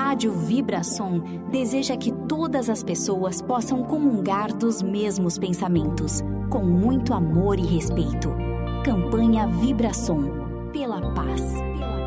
Rádio Vibração deseja que todas as pessoas possam comungar dos mesmos pensamentos, com muito amor e respeito. Campanha Vibração, pela paz.